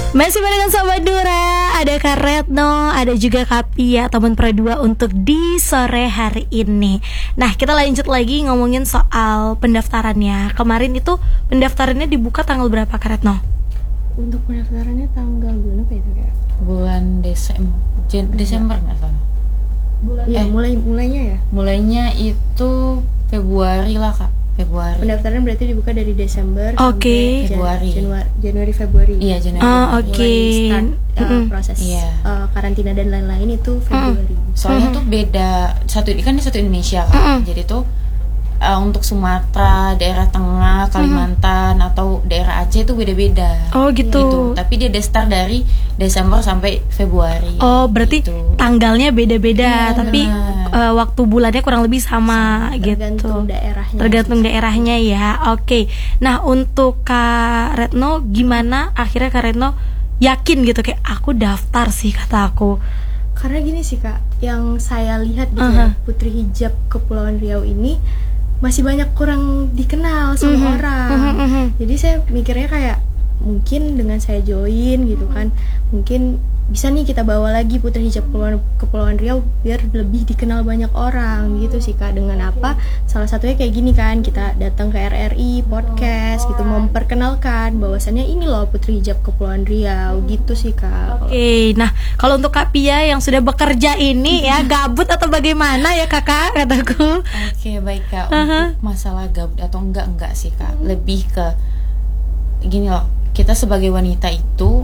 Masih barengan Sobat Dura, ada Kak Retno, ada juga Kak Pia, teman Pro2 untuk di sore hari ini. Nah, kita lanjut lagi ngomongin soal pendaftarannya. Kemarin itu pendaftarannya dibuka tanggal berapa, Kak Retno? Untuk pendaftarannya tanggal berapa itu kayak? Bulan Desember nggak salah. Iya, mulainya ya? Mulainya itu Februari lah, Kak. Februari. Pendaftaran berarti dibuka dari Desember Oke. Februari. Januari Februari. Iya, Januari. Oke. Start proses karantina dan lain-lain itu Februari. Soalnya tuh beda, satu Indonesia kan. Jadi tuh untuk Sumatera, daerah Tengah, Kalimantan atau daerah Aceh itu beda-beda. Oh gitu. Tapi dia start dari Desember sampai Februari. Oh, berarti gitu. tanggalnya beda-beda, Iya, tapi waktu bulannya kurang lebih sama gitu. Tergantung daerahnya ya. Oke. Nah, untuk Kak Retno gimana akhirnya Kak Retno yakin gitu kayak aku daftar sih kata aku. Karena gini sih Kak, yang saya lihat gitu ya, Putri Hijab Kepulauan Riau ini masih banyak kurang dikenal sama orang. Jadi saya mikirnya kayak mungkin dengan saya join gitu kan, mungkin bisa nih kita bawa lagi Putri Hijab Kepulauan Riau biar lebih dikenal banyak orang gitu sih Kak. Dengan apa? Salah satunya kayak gini kan, kita datang ke RRI podcast gitu, memperkenalkan bahwasannya ini loh Putri Hijab Kepulauan Riau gitu sih Kak. Oke, nah kalau untuk Kak Pia yang sudah bekerja ini ya gabut atau bagaimana ya Kakak kataku? Oke, baik Kak. Untuk masalah gabut atau enggak sih Kak, lebih ke gini loh, kita sebagai wanita itu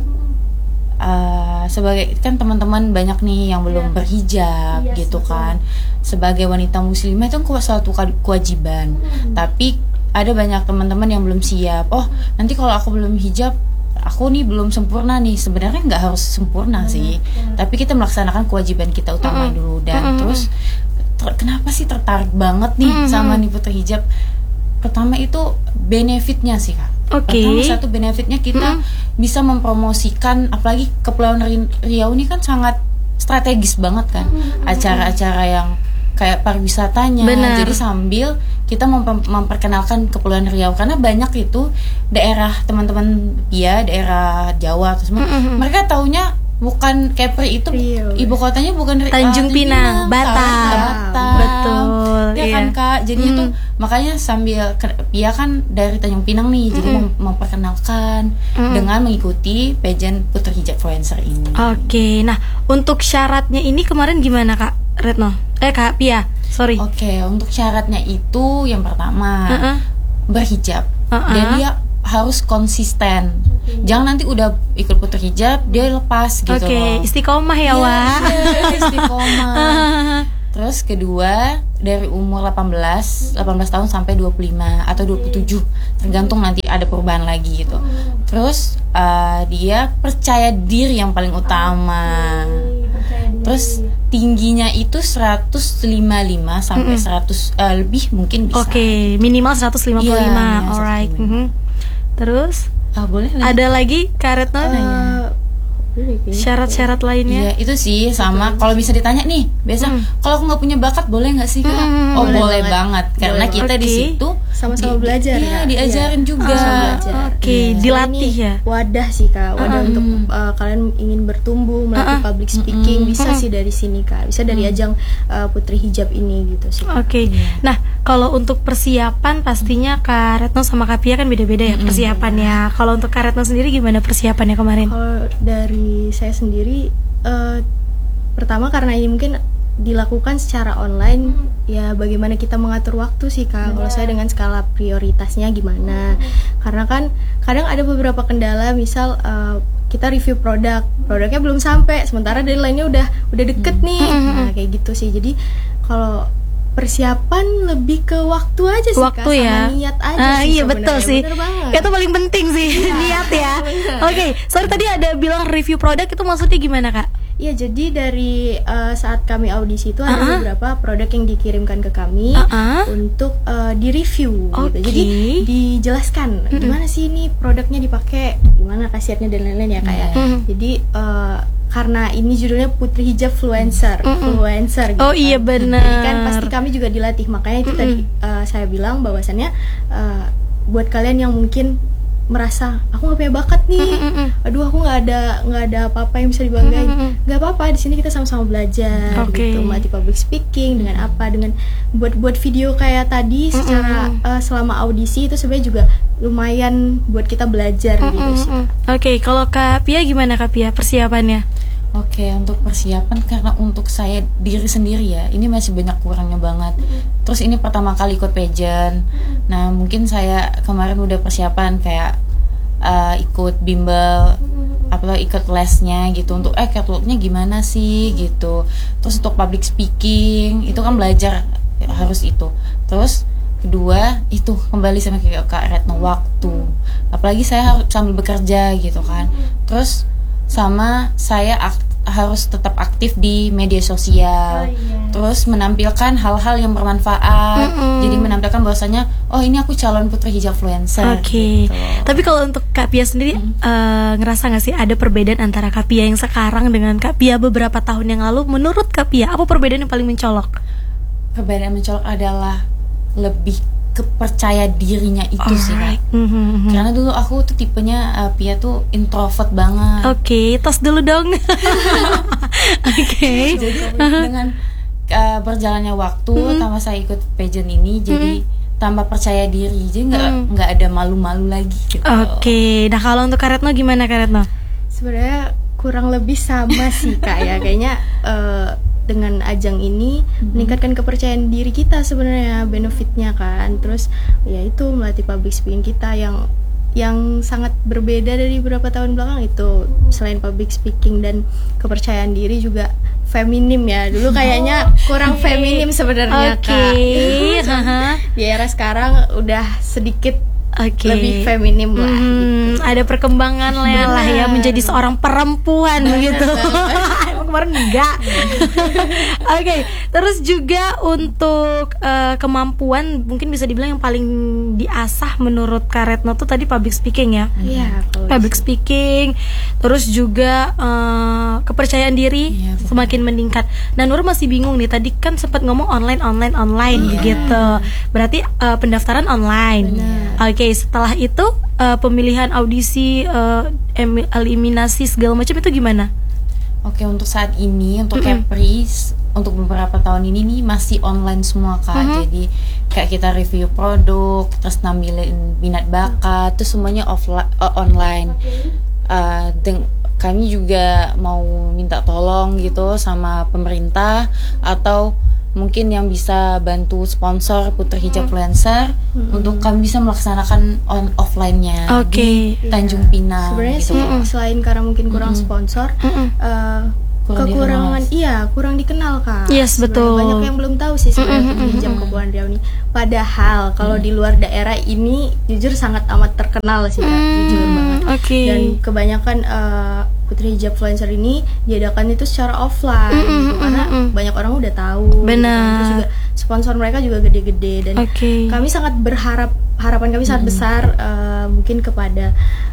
sebagai kan teman-teman banyak nih yang belum berhijab gitu kan. Sebagai wanita muslimah itu kan suatu kewajiban. Tapi ada banyak teman-teman yang belum siap. Oh, nanti kalau aku belum hijab, aku nih belum sempurna nih. Sebenarnya nggak harus sempurna sih. Tapi kita melaksanakan kewajiban kita utama dulu. Dan terus kenapa sih tertarik banget nih sama nih Putri Hijab? Pertama itu benefitnya sih Kak. Pertama satu benefitnya kita bisa mempromosikan, apalagi Kepulauan Riau ini kan sangat strategis banget kan, acara-acara yang kayak pariwisatanya. Jadi sambil kita memperkenalkan Kepulauan Riau, karena banyak itu daerah teman-teman daerah Jawa atau semua, mereka taunya bukan Kepri itu ibu kotanya bukan Tanjung Pinang, Batam. Betul. Ya kan Kak, jadi itu makanya sambil Pia kan dari Tanjung Pinang nih, jadi memperkenalkan dengan mengikuti pageant Putri Hijab Influencer ini. Oke, nah untuk syaratnya ini kemarin gimana Kak Retno? Kak Pia, sorry. Oke, untuk syaratnya itu yang pertama berhijab dan dia harus konsisten. Jangan nanti udah ikut Putri Hijab dia lepas gitu loh. Istiqomah ya, Wak. Istiqomah. Terus kedua, dari umur 18 tahun sampai 25 atau 27, tergantung nanti ada perubahan lagi gitu. Terus dia percaya diri yang paling utama. Terus tingginya itu 155 sampai 100 lebih mungkin bisa. Oke, minimal 155. Alright. Terus boleh ada lagi Kak Retno syarat-syarat lainnya? Iya, itu sih sama. Kalau bisa ditanya nih, biasa kalau aku nggak punya bakat boleh nggak sih Kak? Boleh banget. Karena kita di situ sama-sama belajar ya. Diajarin juga. Dilatih ya. Wadah sih Kak, wadah untuk kalian ingin bertumbuh melatih public speaking bisa sih dari sini Kak. Bisa dari ajang Putri Hijab ini gitu sih. Nah, kalau untuk persiapan pastinya Kak Retno sama Kak Pia kan beda-beda ya persiapannya. Kalau untuk Kak Retno sendiri gimana persiapannya kemarin? Kalau dari saya sendiri pertama karena ini mungkin dilakukan secara online, ya bagaimana kita mengatur waktu sih Kak. Kalau saya dengan skala prioritasnya gimana, karena kan kadang ada beberapa kendala, misal kita review produknya belum sampai, sementara deadline-nya udah deket nih. Nah kayak gitu sih. Jadi kalau persiapan lebih ke waktu aja sih Kak, sama niat aja sih. Iya betul sih, itu paling penting sih. Niat ya. Sorry tadi ada bilang review produk, itu maksudnya gimana Kak? Iya, jadi dari saat kami audisi itu ada beberapa produk yang dikirimkan ke kami untuk direview gitu. Jadi dijelaskan gimana sih ini produknya dipakai, gimana khasiatnya dan lain-lain ya Kak ya. Jadi karena ini judulnya Putri Hijab Influencer gitu. Oh iya benar. Jadi kan pasti kami juga dilatih, makanya itu tadi saya bilang bahwasannya buat kalian yang mungkin merasa aku nggak punya bakat nih, aduh aku nggak ada apa-apa yang bisa dibanggain. Nggak apa-apa, di sini kita sama-sama belajar gitu, melatih public speaking dengan buat video kayak tadi secara selama audisi itu sebenarnya juga lumayan buat kita belajar gitu sih. Oke, kalau Kak Pia gimana Kak Pia persiapannya? Oke, untuk persiapan karena untuk saya diri sendiri ya, ini masih banyak kurangnya banget. Terus ini pertama kali ikut pageant. Nah, mungkin saya kemarin udah persiapan kayak ikut bimbel, ikut lesnya gitu untuk catwalknya gimana sih gitu. Terus untuk public speaking itu kan belajar harus itu. Terus kedua itu kembali sama kayak Kak Retno, waktu. Apalagi saya harus sambil bekerja gitu kan. Terus sama saya harus tetap aktif di media sosial, terus menampilkan hal-hal yang bermanfaat. Jadi menampilkan bahwasanya ini aku calon putri hijab influencer. Gitu. Tapi kalau untuk Kak Pia sendiri ngerasa nggak sih ada perbedaan antara Kak Pia yang sekarang dengan Kak Pia beberapa tahun yang lalu? Menurut Kak Pia apa perbedaan yang paling mencolok? Perbedaan mencolok adalah lebih kepercaya dirinya itu sih Kak. Karena dulu aku tuh tipenya Pia tuh introvert banget. Oke, tos dulu dong. Oke. Jadi dengan berjalannya waktu tambah saya ikut pageant ini jadi tambah percaya diri. Jadi nggak ada malu-malu lagi gitu. Oke. Nah, kalau untuk Kak Retno gimana Kak Retno? Sebenarnya kurang lebih sama sih Kak ya. Kayaknya dengan ajang ini meningkatkan kepercayaan diri kita sebenarnya, benefitnya kan. Terus ya itu melatih public speaking kita yang sangat berbeda dari beberapa tahun belakang itu. Selain public speaking dan kepercayaan diri juga feminim ya. Dulu kayaknya kurang feminim sebenarnya Kak. Di era sekarang udah sedikit lebih feminim lah gitu. Ada perkembangan lah ya menjadi seorang perempuan begitu. Kemarin enggak. Oke, terus juga untuk kemampuan mungkin bisa dibilang yang paling diasah menurut Kak Retno tuh tadi public speaking ya. Iya, public speaking. Terus juga kepercayaan diri semakin meningkat. Nah, Nur masih bingung nih, tadi kan sempat ngomong online gitu. Berarti pendaftaran online. Oke, setelah itu pemilihan audisi, eliminasi segala macam itu gimana? Oke, untuk saat ini untuk Caprice untuk beberapa tahun ini nih masih online semua Kak. Jadi kayak kita review produk, terus nampilin minat bakat, terus semuanya online. Kami juga mau minta tolong gitu sama pemerintah atau mungkin yang bisa bantu sponsor Putri Hijab Influencer untuk kami bisa melaksanakan offline-nya di Tanjung Pinang. Sebenarnya gitu. Selain karena mungkin kurang sponsor, kurang dikenal Kak. Yes, betul. Banyak yang belum tahu sih sebenarnya Putri Hijab Kepulauan Riau ini. Padahal kalau di luar daerah ini jujur sangat amat terkenal sih Kak, jujur banget. Dan kebanyakan Putri Hijab Influencer ini diadakan itu secara offline gitu, karena banyak orang udah tahu. Benar. Gitu. Terus juga sponsor mereka juga gede-gede dan kami sangat harapan kami sangat besar mungkin kepada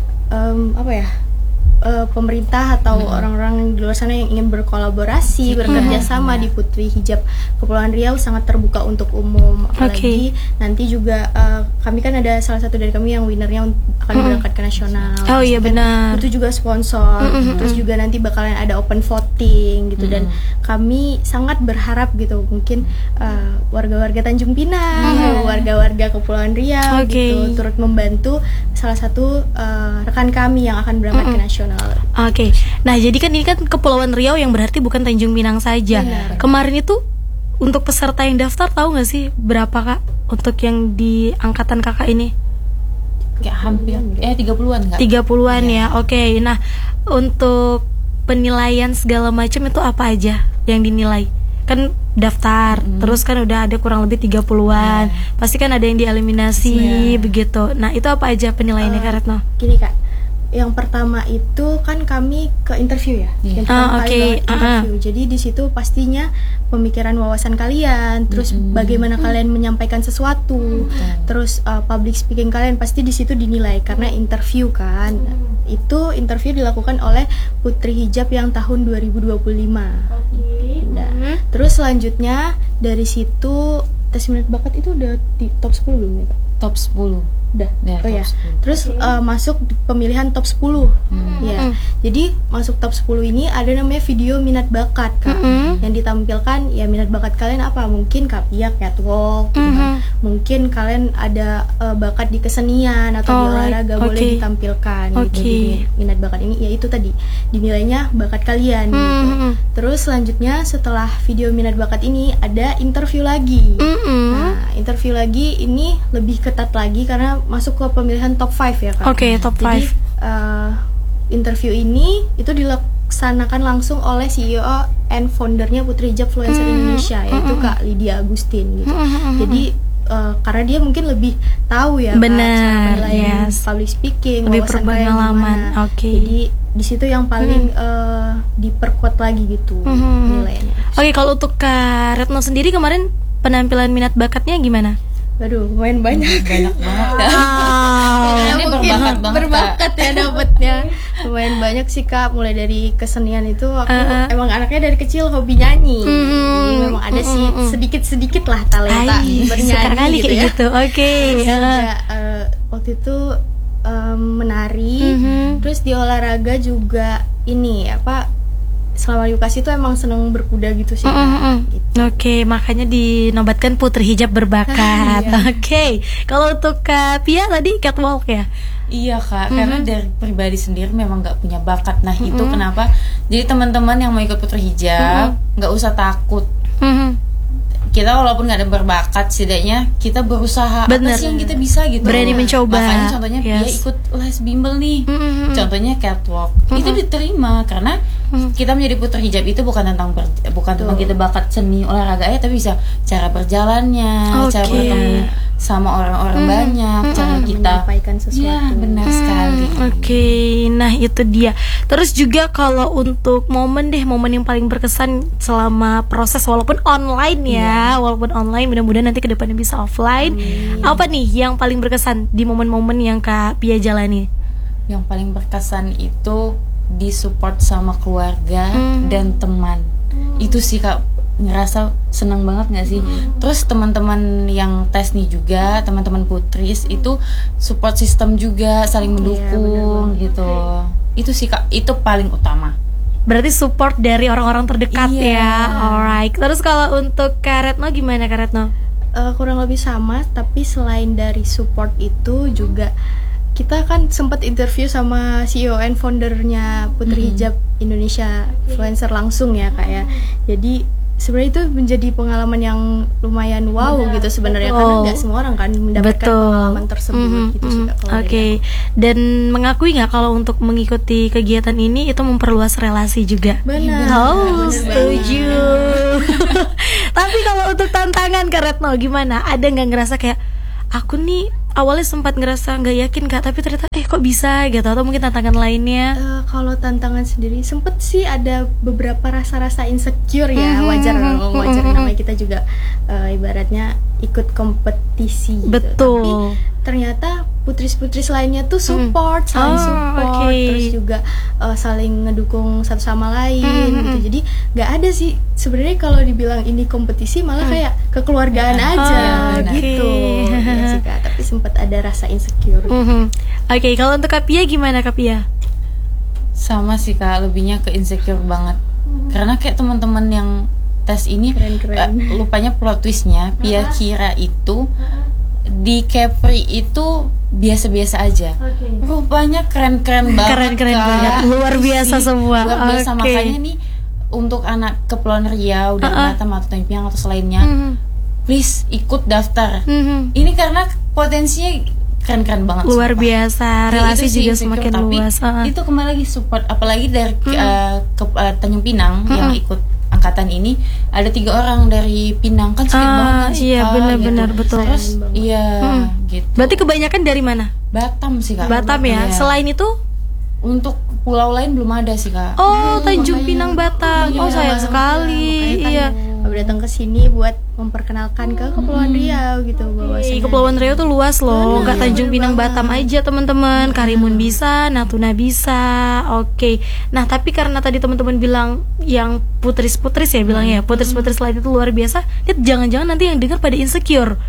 pemerintah atau orang-orang di luar sana yang ingin berkolaborasi, bekerja sama di Putri Hijab Kepulauan Riau sangat terbuka untuk umum. Apalagi nanti juga kami kan ada salah satu dari kami yang winernya akan berangkat ke nasional. Oh iya benar. Itu juga sponsor. Terus juga nanti bakalan ada open voting gitu dan kami sangat berharap gitu mungkin warga-warga Tanjung Pinang, warga-warga Kepulauan Riau gitu turut membantu salah satu rekan kami yang akan berangkat ke nasional. Oke. Nah, jadi kan ini kan Kepulauan Riau yang berarti bukan Tanjung Pinang saja. Benar. Kemarin itu untuk peserta yang daftar tahu nggak sih berapa Kak untuk yang di angkatan Kakak ini? Kayak hampir 30-an Kak. 30-an ya. Oke. Nah, untuk penilaian segala macam itu apa aja yang dinilai? Kan daftar, terus kan udah ada kurang lebih 30-an. Pasti kan ada yang dieliminasi begitu. Nah, itu apa aja penilaiannya Kak Retno? Gini Kak, yang pertama itu kan kami ke interview ya, yang pertama kali interview. Jadi di situ pastinya pemikiran wawasan kalian, terus bagaimana kalian menyampaikan sesuatu, terus public speaking kalian pasti di situ dinilai karena interview kan. Itu interview dilakukan oleh Putri Hijab yang tahun 2025. Nah, terus selanjutnya dari situ tes minat bakat itu udah di top 10 belum ya Kak? Top 10. Udah. Ya, Oh ya. top 10. Terus masuk di pemilihan top 10. Ya. Jadi masuk top 10 ini ada namanya video minat bakat, Kak. Yang ditampilkan ya minat bakat kalian apa? Mungkin Kapia catwalk gitu kan. Mungkin kalian ada bakat di kesenian atau di olahraga boleh ditampilkan gitu. Di minat bakat ini ya itu tadi dinilainya bakat kalian gitu. Terus selanjutnya setelah video minat bakat ini ada interview lagi. Nah, interview lagi ini lebih ketat lagi karena masuk ke pemilihan top 5 ya, Kak. Oke, top 5. Jadi interview ini itu dilaksanakan langsung oleh CEO and foundernya Putri Hijab Influencer Indonesia, yaitu Kak Lydia Agustin gitu. Jadi karena dia mungkin lebih tahu ya benar, cara penilaian public speaking, lebih wawasan kalian berpengalaman. gimana. Oke. Jadi di situ yang paling diperkuat lagi gitu penilaiannya. Oke, kalau untuk Kak Retno sendiri kemarin penampilan minat bakatnya gimana? Waduh, lumayan banyak. Banyak banget. Ya, Ini mungkin berbakat banget, berbakat ya dapetnya. Lumayan banyak sih, Kak. Mulai dari kesenian itu aku emang anaknya dari kecil hobi nyanyi. Jadi memang ada sih sedikit-sedikit lah talenta bernyanyi gitu ya. Gitu. Oke. Juga, waktu itu menari, terus di olahraga juga ini selama di Bekasi itu emang seneng berkuda gitu sih. Gitu. Oke, makanya dinobatkan Putri Hijab berbakat. Oke, kalau untuk Kak Pia tadi catwalk ya? Iya, Kak, karena dari pribadi sendiri memang nggak punya bakat. Nah itu kenapa jadi teman-teman yang mau ikut Putri Hijab nggak usah takut. Kita walaupun nggak ada berbakat, setidaknya kita berusaha. Bener. Apa sih yang kita bisa gitu. Berani mencoba. Makanya contohnya dia ikut les bimbel nih. Contohnya catwalk. Itu diterima karena kita menjadi Putri Hijab itu bukan tentang kita bakat seni olahraga ya, tapi bisa cara berjalannya, cara bertemu sama orang-orang banyak, cara kita menyampaikan sesuatu. Ya, benar sekali. Oke, nah itu dia. Terus juga kalau untuk momen yang paling berkesan selama proses walaupun online ya, walaupun online, mudah-mudahan nanti kedepannya bisa offline. Apa nih yang paling berkesan di momen-momen yang Kak Pia jalani? Yang paling berkesan itu disupport sama keluarga dan teman. Itu sih, Kak, ngerasa senang banget nggak sih? Terus teman-teman yang tes nih juga, teman-teman Putris itu support system juga, saling mendukung gitu. Itu sih, Kak, itu paling utama. Berarti support dari orang-orang terdekat ya. Alright. Terus kalau untuk Kak Retno gimana, Kak Retno? Kurang lebih sama, tapi selain dari support itu juga kita kan sempat interview sama CEO and foundernya Putri Hijab Indonesia Influencer langsung ya, Kak ya. Jadi sebenarnya itu menjadi pengalaman yang lumayan gitu sebenarnya, karena nggak semua orang kan mendapatkan pengalaman tersebut gitu sih, Kak. Oke. Dan mengakui nggak kalau untuk mengikuti kegiatan ini itu memperluas relasi juga? Benar. Setuju. Tapi kalau untuk tantangan Kak Retno gimana? Ada nggak ngerasa kayak aku nih awalnya sempat ngerasa nggak yakin, Kak, tapi ternyata kok bisa gitu, atau mungkin tantangan lainnya? Kalau tantangan sendiri sempet sih ada beberapa rasa-rasa insecure ya. Wajar namanya kita juga ibaratnya ikut kompetisi gitu. Betul. Tapi ternyata putris-putris lainnya tuh support, saling support, terus juga saling ngedukung satu sama lain gitu. Jadi nggak ada sih sebenarnya kalau dibilang ini kompetisi, malah kayak kekeluargaan aja gitu. Ya sih, Kak, tapi sempat ada rasa insecure. Oke, kalau untuk Kak Pia gimana, Kak Pia? Sama sih, Kak, lebihnya ke insecure banget. Karena kayak teman-teman yang tes ini lupanya plot twistnya, Pia kira itu di Capri itu biasa-biasa aja. Rupanya keren-keren banget. Keren-keren banget. Luar biasa semua. Luar biasa. Makanya nih untuk anak Kepulauan Riau dan Batam atau Tanjung Pinang atau selainnya, please ikut daftar. Ini karena potensinya keren-keren banget. Luar biasa. Relasi juga insecure, semakin tapi luas. Itu kembali lagi support, apalagi dari Tanjung Pinang yang ikut angkatan ini ada 3 orang dari Pinang, kan sedikit banget kan sih, iya, Kak, benar-benar gitu. betul. Terus gitu. Berarti kebanyakan dari mana? Batam sih, Kak. Batam ya. Iya. Selain itu? Untuk pulau lain belum ada sih, Kak. Tanjung Pinang, Batam. Sayang sekali. Iya. Datang ke sini buat memperkenalkan ke Kepulauan Riau gitu, bahwasanya Kepulauan Riau tuh luas loh, nggak Tanjung Pinang Batam aja teman-teman. Karimun bisa, Natuna bisa. Oke. Nah, tapi karena tadi teman-teman bilang yang putris-putris ya bilangnya, putris-putris lain itu luar biasa, jangan-jangan nanti yang dengar pada insecure.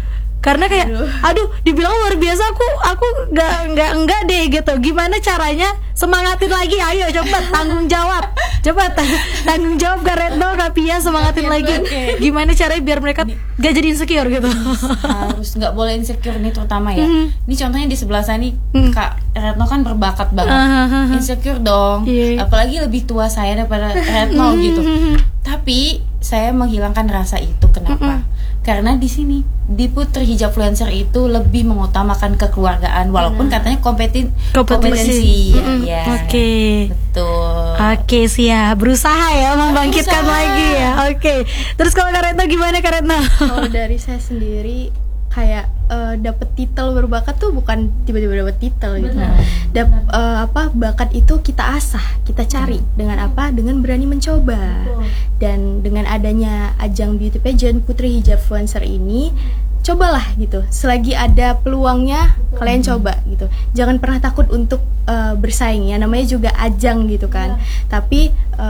karena kayak aduh dibilang luar biasa, aku nggak deh gitu. Gimana caranya semangatin lagi? Ayo coba tanggung jawab, tanggung jawab Kak Retno, Kak Pia, semangatin lagi. Gimana caranya biar mereka gak jadi insecure gitu? Harus nggak boleh insecure nih terutama ya. Ini contohnya di sebelah sana nih, Kak Retno kan berbakat banget. Insecure dong, apalagi lebih tua saya daripada Retno gitu. Tapi saya menghilangkan rasa itu. Kenapa? Karena di sini di Putri Hijab Influencer itu lebih mengutamakan kekeluargaan, walaupun katanya kompetensi. Ya. Oke. Betul. Oke, siap. Berusaha ya membangkitkan lagi ya. Oke. Terus kalau Kak Retno gimana, Kak Retno? Kalau dari saya sendiri kayak dapet titel berbakat tuh bukan tiba-tiba dapet titel gitu. Bakat itu kita asah, kita cari dengan apa? Dengan berani mencoba. Dan dengan adanya ajang beauty pageant Putri Hijab Influencer ini, cobalah gitu. Selagi ada peluangnya, kalian coba gitu. Jangan pernah takut untuk bersaing ya. Namanya juga ajang gitu kan. Tapi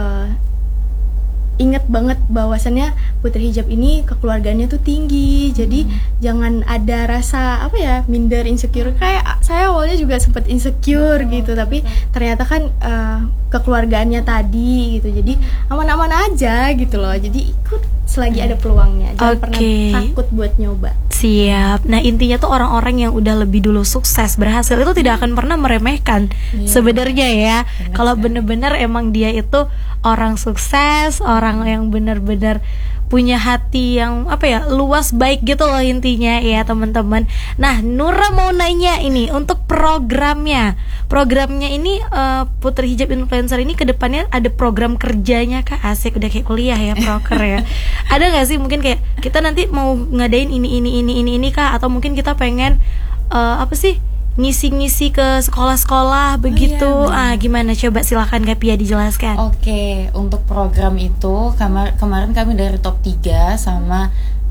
ingat banget bahwasannya Putri Hijab ini kekeluargaannya tuh tinggi. Jadi jangan ada rasa minder, insecure. Kayak saya awalnya juga sempat insecure gitu, tapi ternyata kan kekeluargaannya tadi gitu. Jadi aman-aman aja gitu loh. Jadi ikut selagi ada peluangnya. Jangan pernah takut buat nyoba. Siap. Nah, intinya tuh orang-orang yang udah lebih dulu sukses, berhasil itu tidak akan pernah meremehkan sebenarnya ya. Kalau bener-bener emang dia itu orang sukses, orang yang benar-benar punya hati yang luas, baik gitu loh intinya ya teman-teman. Nah, Nura mau nanya ini untuk programnya ini Putri Hijab Influencer ini kedepannya ada program kerjanya Kak? Asik, udah kayak kuliah ya, proker ya. Ada nggak sih mungkin kayak kita nanti mau ngadain ini Kak, atau mungkin kita pengen ngisi-ngisi ke sekolah-sekolah begitu. Gimana, coba silakan Kak Pia dijelaskan. Oke, untuk program itu kemarin kami dari top 3 sama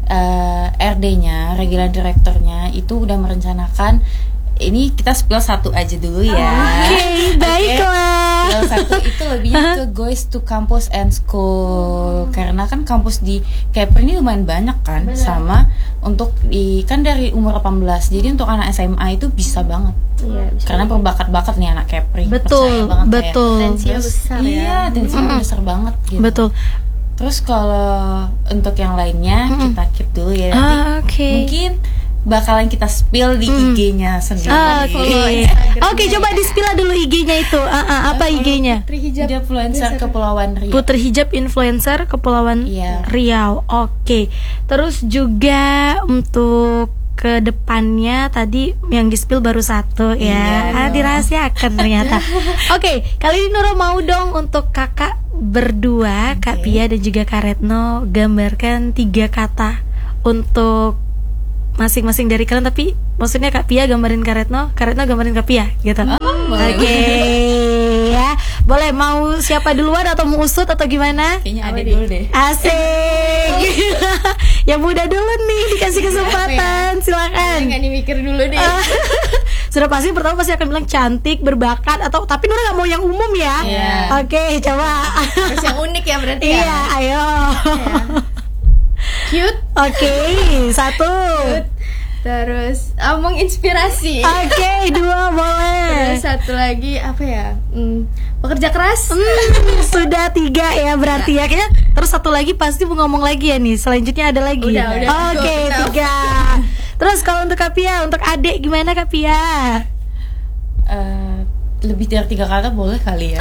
RD-nya, regular directornya itu udah merencanakan. Ini kita spill satu aja dulu ya. Oke, baiklah. Spill satu itu lebihnya ke goes to campus and school. Karena kan kampus di Kepri ini lumayan banyak kan. Sama untuk kan dari umur 18. Jadi untuk anak SMA itu bisa banget. Bisa. Karena berbakat-bakat nih anak Kepri. Betul. Tensinya besar ya. Iya, tensinya besar banget gitu. Betul. Terus kalau untuk yang lainnya kita keep dulu ya nanti. Mungkin bakalan kita spill di IG-nya sendiri. Oke, coba di-spill dulu IG-nya itu. Apa IG-nya? Putri Hijab Influencer Kepulauan Riau. Putri Hijab Influencer Kepulauan Riau. Oke. Terus juga untuk ke depannya tadi yang di-spill baru satu ya. Dirahasiakan ternyata. Oke, kali ini Nura mau dong untuk kakak berdua, Kak Pia dan juga Kak Retno, gambarkan 3 kata untuk masing-masing dari kalian, tapi maksudnya Kak Pia gambarin Kak Retno gambarin Kak Pia gitu. Oke. Ya, boleh, mau siapa duluan atau mau usut atau gimana? Kayaknya adik dulu deh. Asik. Yang muda dulu nih dikasih kesempatan. Silakan. Enggak nih, mikir dulu deh. Sudah pasti pertama pasti akan bilang cantik, berbakat, atau tapi Nura nggak mau yang umum ya. Oke, coba. Harus yang unik ya berarti ya. Iya, ayo. Cute. Oke, 1. Terus menginspirasi. Oke, 2 boleh. Terus satu lagi pekerja keras. Sudah 3 ya berarti ya. Kayaknya terus satu lagi pasti mau ngomong lagi ya nih. Selanjutnya ada lagi. Udah. Oke, 3. Terus kalau untuk Kak Pia, untuk adik gimana Kak Pia? Lebih dari 3 kata boleh kali ya.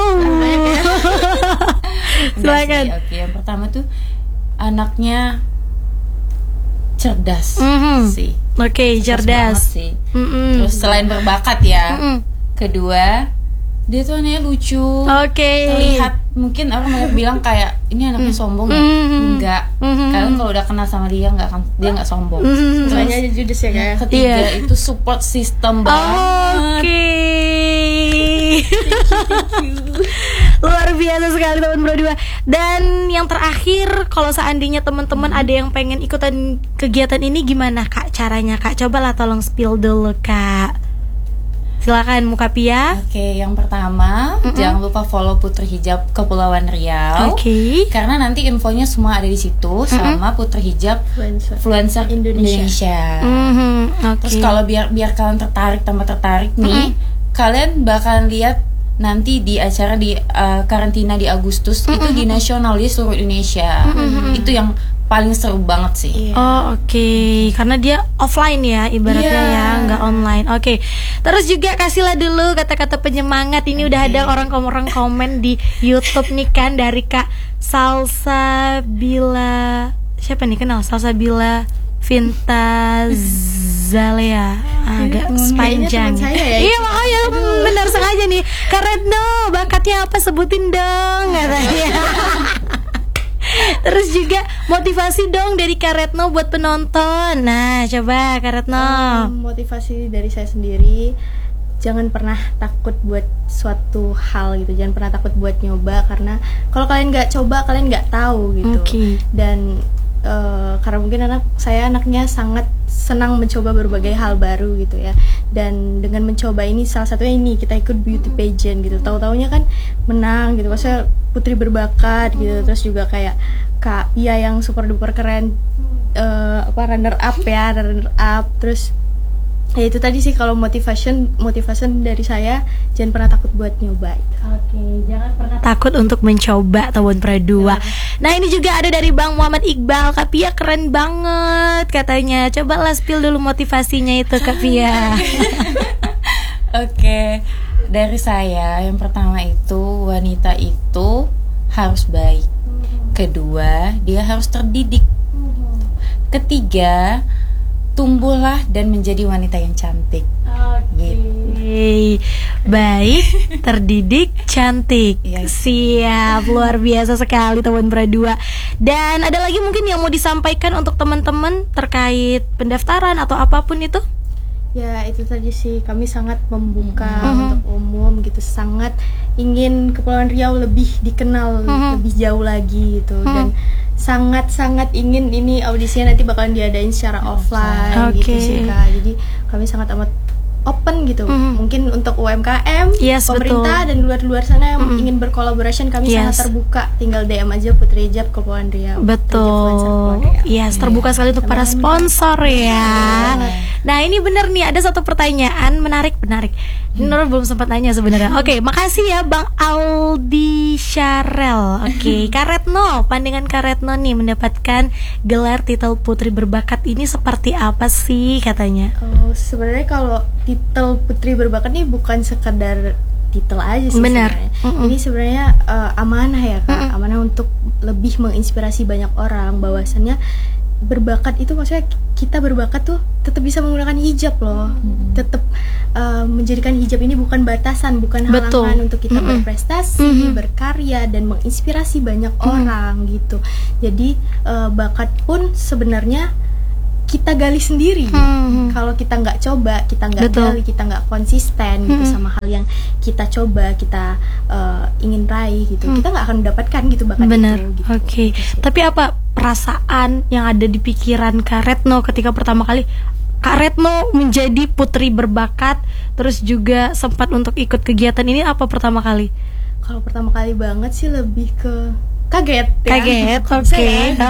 Silakan. Oke, yang pertama tuh anaknya cerdas sih. Oke, cerdas sih. Terus selain berbakat ya, kedua dia tuh anaknya lucu. Terlihat mungkin orang bilang kayak ini anaknya sombong ya. Enggak. Kalian kalau udah kenal sama dia nggak sombong. Makanya aja judes ya kayak. Ketiga itu support system banget. Luar biasa sekali teman berdua. Dan yang terakhir, kalau seandainya teman-teman ada yang pengen ikutan kegiatan ini, gimana Kak caranya Kak? Cobalah tolong spill dulu Kak. Silakan Mukapia. Oke, yang pertama jangan lupa follow Putri Hijab Kepulauan Riau. Oke. Karena nanti infonya semua ada di situ sama Putri Hijab Influencer Indonesia. Terus kalau biar kalian tambah tertarik nih, kalian bakalan lihat nanti di acara di karantina di Agustus itu di nasional di seluruh Indonesia. Itu yang paling seru banget sih. Oh oke. Karena dia offline ya ibaratnya ya, nggak online. Oke. Terus juga kasihlah dulu kata-kata penyemangat. Ini udah ada orang komen di YouTube nih kan, dari Kak Salsabila. Siapa nih kenal? Salsabila Vintazalea. Agak panjang. Iya makanya benar sengaja nih. Kak Retno, bakatnya apa, sebutin dong katanya. Terus juga motivasi dong dari Kak Retno buat penonton. Nah coba Kak Retno. Motivasi dari saya sendiri, jangan pernah takut buat suatu hal gitu. Jangan pernah takut buat nyoba, karena kalau kalian nggak coba kalian nggak tahu gitu. Dan karena mungkin saya anaknya sangat senang mencoba berbagai hal baru gitu ya. Dan dengan mencoba ini, salah satunya ini kita ikut beauty pageant gitu. Tahu-taunya kan menang gitu. Maksudnya putri berbakat gitu. Terus juga kayak Kak Pia yang super duper keren, runner up. Terus ya itu tadi sih, kalau motivation dari saya, jangan pernah takut buat nyoba. Jangan pernah takut untuk mencoba tahun Pradua. Nah ini juga ada dari Bang Muhammad Iqbal. Kak Pia keren banget katanya. Coba lah spill dulu motivasinya itu Kak Pia. Oke, dari saya yang pertama itu, wanita itu harus baik. Kedua, dia harus terdidik. Ketiga, tumbuhlah dan menjadi wanita yang cantik. Gitu. Baik, terdidik, cantik. Siap, luar biasa sekali tahun Pradua. Dan ada lagi mungkin yang mau disampaikan untuk teman-teman terkait pendaftaran atau apapun itu? Ya itu tadi sih, kami sangat membuka untuk umum gitu, sangat ingin Kepulauan Riau lebih dikenal lebih jauh lagi gitu. Dan sangat-sangat ingin ini audisinya nanti bakalan diadain secara offline gitu sih Kak. Jadi kami sangat amat open gitu. Mungkin untuk UMKM, pemerintah dan luar sana yang ingin berkolaborasi, kami sangat terbuka. Tinggal DM aja Putri Hijab Kepulauan Riau. Betul. Terbuka sekali untuk para sponsor ya. Nah ini bener nih, ada satu pertanyaan menarik. Nur belum sempat nanya sebenarnya. Oke, makasih ya Bang Aldi Syarel. Oke, Kak Retno, pandangan Kak Retno nih mendapatkan gelar titel Putri Berbakat ini seperti apa sih katanya? Sebenarnya kalau titel Putri Berbakat ini bukan sekedar titel aja sih. Benar. Ini sebenarnya amanah ya Kak, amanah untuk lebih menginspirasi banyak orang, bahwasannya berbakat itu maksudnya kita berbakat tuh tetap bisa menggunakan hijab loh. Tetap menjadikan hijab ini bukan batasan, bukan halangan untuk kita berprestasi, berkarya dan menginspirasi banyak orang gitu. Jadi bakat pun sebenarnya kita gali sendiri. Kalau kita nggak coba, kita nggak gali, kita nggak konsisten gitu sama hal yang kita coba, kita ingin raih gitu, kita nggak akan mendapatkan gitu bakat itu. Gitu. Oke. Tapi apa perasaan yang ada di pikiran Kak Retno ketika pertama kali Kak Retno menjadi Putri Berbakat, terus juga sempat untuk ikut kegiatan ini? Apa pertama kali? Kalau pertama kali banget sih lebih ke kaget. Oke.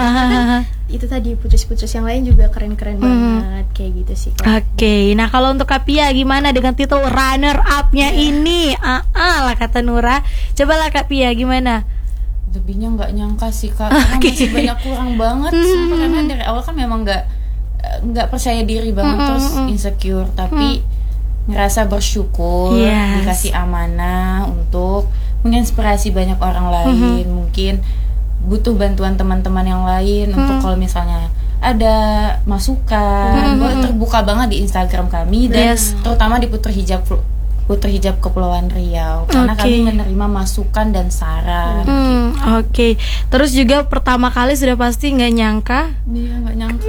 Itu tadi putri-putri yang lain juga keren-keren banget kayak gitu sih. Oke. Nah kalau untuk Kak Pia gimana dengan titel runner up-nya ini? Lah kata Nura. Cobalah Kak Pia gimana? Lebihnya nggak nyangka sih Kak, karena masih banyak kurang banget. Karena dari awal kan memang nggak percaya diri banget, terus insecure, tapi ngerasa bersyukur dikasih amanah untuk menginspirasi banyak orang lain. Mungkin butuh bantuan teman-teman yang lain untuk kalau misalnya ada masukan, terbuka banget di Instagram kami dan terutama di Putri Hijab Kepulauan Riau, karena kami menerima masukan dan saran. Oke. Terus juga pertama kali sudah pasti nggak nyangka. Iya, nggak nyangka.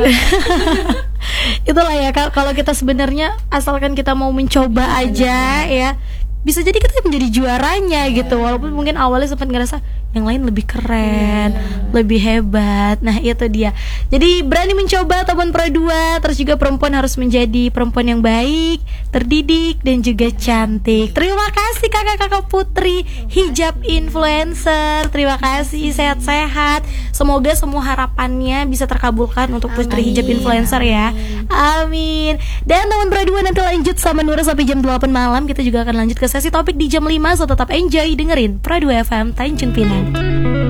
Itulah ya Kak, kalau kita sebenarnya asalkan kita mau mencoba aja ya, bisa jadi kita menjadi juaranya gitu. Walaupun mungkin awalnya sempat ngerasa yang lain lebih keren, lebih hebat. Nah itu dia. Jadi berani mencoba teman Pro 2. Terus juga perempuan harus menjadi perempuan yang baik, terdidik, dan juga cantik. Terima kasih kakak-kakak Putri Hijab Influencer. Terima kasih, sehat-sehat. Semoga semua harapannya bisa terkabulkan untuk Putri Hijab Influencer ya. Amin. Dan teman Pro 2 nanti lanjut sama Nura sampai jam 8 malam. Kita juga akan lanjut ke sesi topik di jam 5. So tetap enjoy dengerin Pro 2 FM Tanjung Pinang.